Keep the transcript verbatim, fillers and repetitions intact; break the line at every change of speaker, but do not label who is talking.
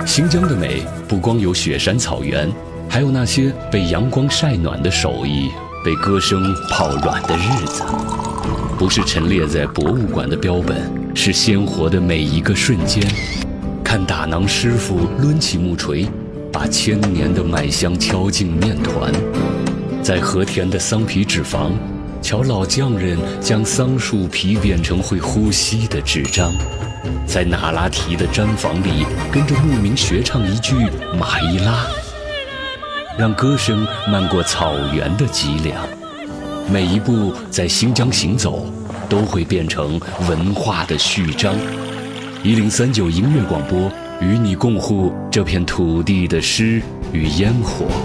新疆的美不光有雪山草原，还有那些被阳光晒暖的手艺，被歌声泡软的日子。不是陈列在博物馆的标本，是鲜活的每一个瞬间。看打囊师傅抡起木锤，把千年的麦香敲进面团。在和田的桑皮纸坊，瞧老匠人将桑树皮变成会呼吸的纸张。在那拉提的毡房里，跟着牧民学唱一句马伊拉，让歌声漫过草原的脊梁。每一步在新疆行走，都会变成文化的序章。一零三九音乐广播，与你共护这片土地的诗与烟火。